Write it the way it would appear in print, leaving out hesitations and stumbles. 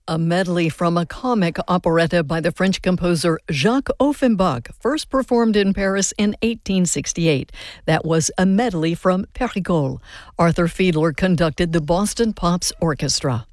A medley from a comic operetta by the French composer Jacques Offenbach, first performed in Paris in 1868. That was a medley from Pericole. Arthur Fiedler conducted the Boston Pops Orchestra.